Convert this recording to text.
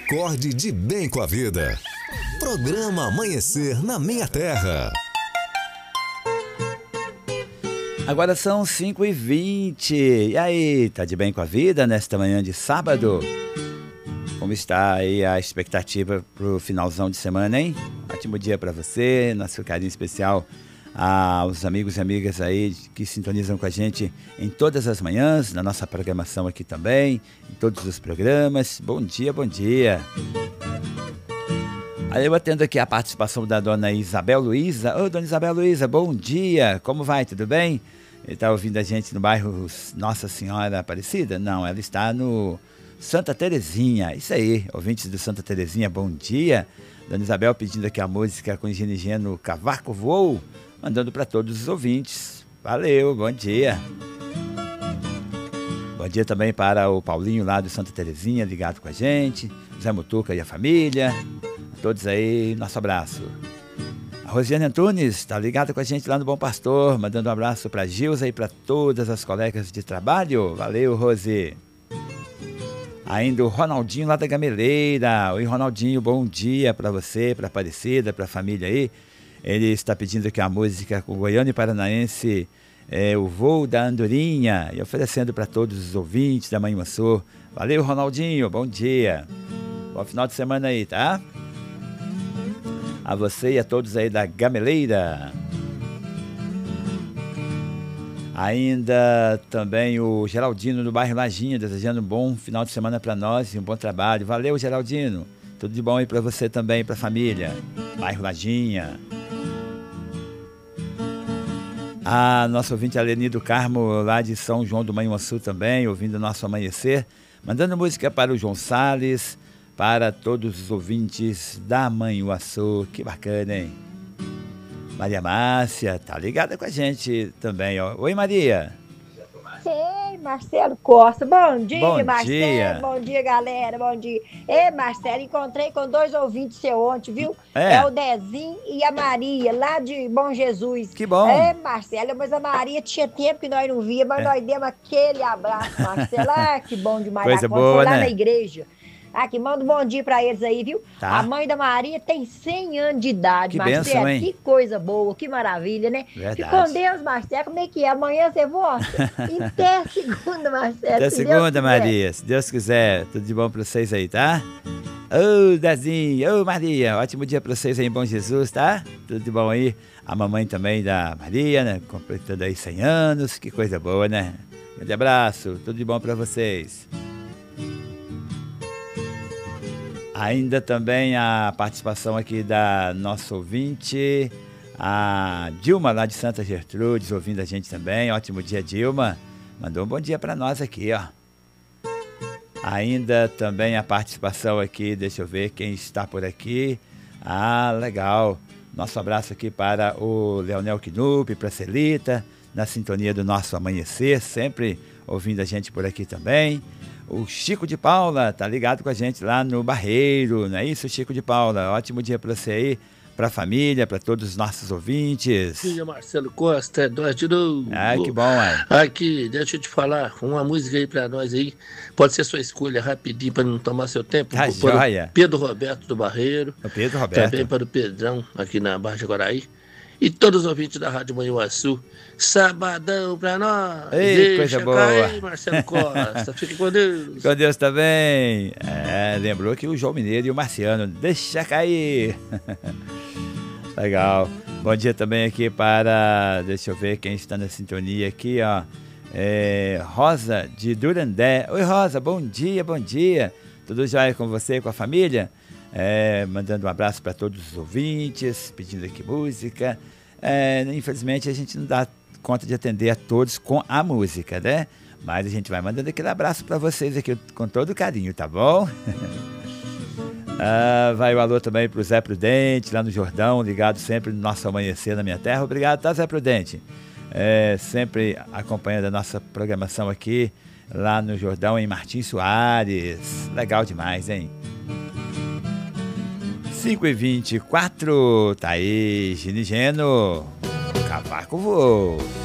Acorde de bem com a vida. Programa Amanhecer na Minha Terra. Agora são 5h20. E aí, tá de bem com a vida nesta manhã de sábado? Como está aí a expectativa pro finalzão de semana, hein? Ótimo dia para você, nosso carinho especial aos amigos e amigas aí que sintonizam com a gente em todas as manhãs, na nossa programação aqui também, em todos os programas. Bom dia, bom dia. Aí eu atendo aqui a participação da dona Isabel Luiza. Ô, dona Isabel Luiza, bom dia, como vai, tudo bem? Ele está ouvindo a gente no bairro Nossa Senhora Aparecida? Não, ela está no Santa Terezinha, isso aí, ouvintes do Santa Terezinha, bom dia. Dona Isabel pedindo aqui a música com Gino e Geno, Cavaco Voou, mandando para todos os ouvintes. Valeu, bom dia. Bom dia também para o Paulinho lá do Santa Terezinha, ligado com a gente, Zé Mutuca e a família, a todos aí, nosso abraço. A Rosiane Antunes está ligada com a gente lá no Bom Pastor, mandando um abraço para a Gilza e para todas as colegas de trabalho. Valeu, Rosi. Ainda o Ronaldinho lá da Gameleira. Oi, Ronaldinho, bom dia para você, para a Aparecida, para a família aí. Ele está pedindo aqui a música com o goiano e paranaense, o Voo da Andorinha, e oferecendo para todos os ouvintes da Manhuaçu. Valeu, Ronaldinho, bom dia. Bom final de semana aí, tá? A você e a todos aí da Gameleira. Ainda também o Geraldino do bairro Lajinha, desejando um bom final de semana para nós e um bom trabalho. Valeu, Geraldino. Tudo de bom aí para você também, para a família. Bairro Lajinha. A nossa ouvinte Aleni do Carmo, lá de São João do Manhuaçu também, ouvindo o nosso amanhecer. Mandando música para o João Salles, para todos os ouvintes da Manhuaçu. Que bacana, hein? Maria Márcia, tá ligada com a gente também, ó. Oi, Maria. Ei, Marcelo Costa, bom dia, Bom Marcelo, dia. bom dia, galera, bom dia. Ei, Marcelo, encontrei com dois ouvintes seu ontem, viu? É o Dezinho e a Maria, lá de Bom Jesus. Que bom. É, Marcelo, mas a Maria tinha tempo que nós não via, mas nós demos aquele abraço, Marcelo. Ah, que bom demais. Coisa Foi boa, lá né? na igreja. Aqui, manda um bom dia pra eles aí, viu? Tá. A mãe da Maria tem 100 anos de idade, Que Marcelo. bênção, hein? Que coisa boa, que maravilha, né? Verdade. Fique com Deus, Marcelo. Como é que é? Amanhã você volta? E até segunda, Marcelo. Até se segunda, Deus Maria, se Deus quiser. Tudo de bom pra vocês aí, tá? Ô, Dezinho, ô, Maria, ótimo dia pra vocês aí em Bom Jesus, tá? Tudo de bom aí. A mamãe também da Maria, né? Completando aí 100 anos, que coisa boa, né? Grande abraço, tudo de bom pra vocês. Ainda também a participação aqui da nossa ouvinte, a Dilma, lá de Santa Gertrudes, ouvindo a gente também. Ótimo dia, Dilma. Mandou um bom dia para nós aqui, ó. Ainda também a participação aqui, deixa eu ver quem está por aqui. Ah, legal. Nosso abraço aqui para o Leonel Knupp, para a Celita, na sintonia do nosso amanhecer, sempre ouvindo a gente por aqui também. O Chico de Paula tá ligado com a gente lá no Barreiro, não é isso, Chico de Paula? Ótimo dia para você aí, para a família, para todos os nossos ouvintes. Dia, Marcelo Costa, é nós de novo. Ah, que bom, ué. Aqui, deixa eu te falar, uma música aí para nós aí, pode ser sua escolha rapidinho para não tomar seu tempo. Tá para joia. o Pedro Roberto do Barreiro. O Pedro Roberto. Também para o Pedrão, aqui na Barra de Guaraí. E todos os ouvintes da Rádio Manhuaçu. Sabadão pra nós. Ei, coisa boa. Cair, Marcelo Costa. Fique com Deus. Com Deus também. Lembrou que o João Mineiro e o Marciano. Deixa cair. Legal. Bom dia também aqui para... Deixa eu ver quem está na sintonia aqui, ó. Rosa de Durandé. Oi, Rosa. Bom dia, bom dia. Tudo jóia com você, com a família? Mandando um abraço para todos os ouvintes, pedindo aqui música. Infelizmente a gente não dá conta de atender a todos com a música, né? Mas a gente vai mandando aquele abraço para vocês aqui com todo carinho, tá bom? Vai o alô também pro Zé Prudente, lá no Jordão, ligado sempre no nosso amanhecer na minha terra. Obrigado, tá, Zé Prudente? Sempre acompanhando a nossa programação aqui, lá no Jordão, em Martins Soares. Legal demais, hein? 5h24, tá aí, Gino e Geno, Cavaco Voou.